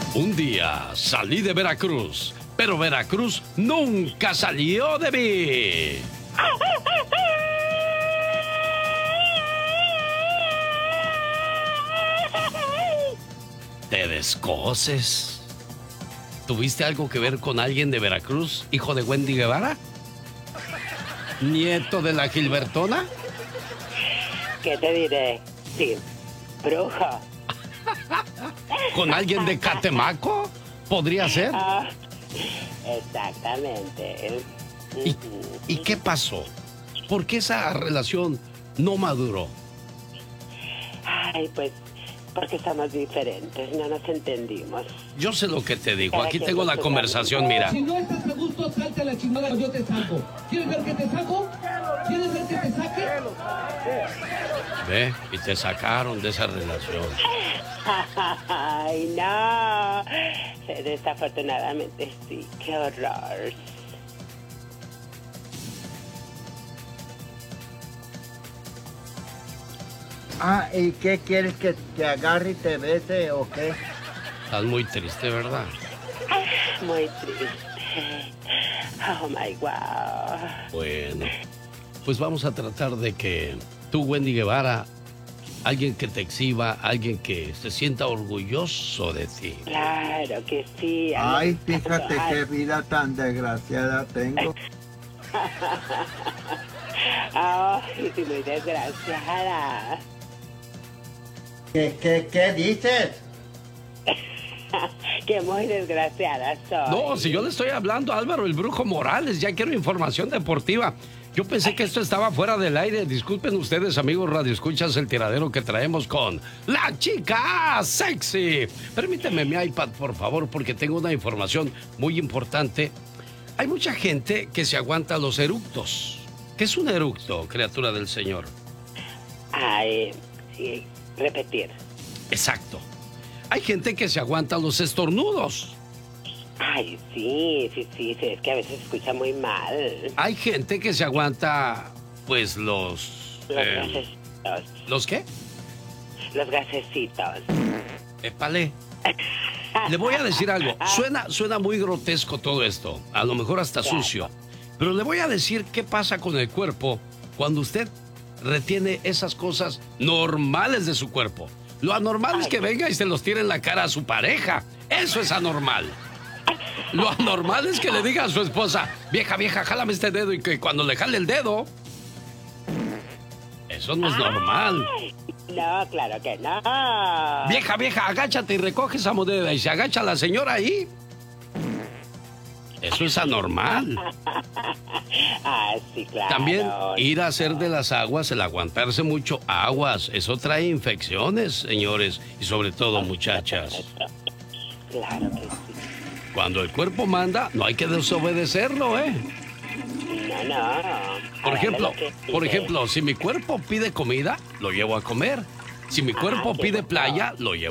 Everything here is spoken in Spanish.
Un día salí de Veracruz, pero Veracruz nunca salió de mí. Te descoces. ¿Tuviste algo que ver con alguien de Veracruz, hijo de Wendy Guevara? ¿Nieto de la Gilbertona? ¿Qué te diré? Sí, bruja. ¿Con alguien de Catemaco? ¿Podría ser? Exactamente. ¿Y qué pasó? ¿Por qué esa relación no maduró? Ay, pues, porque somos diferentes, no nos entendimos. Yo sé lo que te digo, aquí tengo la conversación, mira. Si no estás a gusto, salte a la chingada, yo te saco. ¿Quieres ver que te saco? ¿Quieres ver que te saque? Ve, y te sacaron de esa relación. Ay, no. Desafortunadamente sí, qué horror. ¿Y qué quieres que te agarre y te bese o qué? Estás muy triste, ¿verdad? Muy triste. Oh my God. Bueno, pues vamos a tratar de que tú, Wendy Guevara, alguien que te exhiba, alguien que se sienta orgulloso de ti. Claro que sí. Ay, fíjate qué vida tan desgraciada tengo. Ay, sí, muy desgraciada. ¿Qué dices? Que muy desgraciada soy. No, si yo le estoy hablando a Álvaro el Brujo Morales, ya quiero información deportiva. Yo pensé que esto estaba fuera del aire. Disculpen ustedes, amigos radioescuchas, el tiradero que traemos con la chica sexy. Permíteme mi iPad, por favor, porque tengo una información muy importante. Hay mucha gente que se aguanta los eructos. ¿Qué es un eructo, criatura del Señor? Ay, sí, repetir. Exacto. Hay gente que se aguanta los estornudos. Ay, sí, es que a veces se escucha muy mal. Hay gente que se aguanta, pues, Los gasecitos. ¿Los qué? Los gasecitos. Épale. Le voy a decir algo. Suena muy grotesco todo esto. A lo mejor hasta sucio. Pero le voy a decir qué pasa con el cuerpo cuando usted retiene esas cosas normales de su cuerpo. Lo anormal es que venga y se los tire en la cara a su pareja. Eso es anormal. Lo anormal es que le diga a su esposa, vieja, jálame este dedo, y que cuando le jale el dedo, eso no es normal. No, claro que no. Vieja, agáchate y recoge esa moneda. Y se agacha la señora ahí. Eso es anormal. Sí, claro. También ir a hacer de las aguas, el aguantarse mucho aguas, eso trae infecciones, señores, y sobre todo muchachas. Claro que sí. Cuando el cuerpo manda, no hay que desobedecerlo, ¿eh? No. Por ejemplo, si mi cuerpo pide comida, lo llevo a comer. Si mi cuerpo pide playa, lo llevo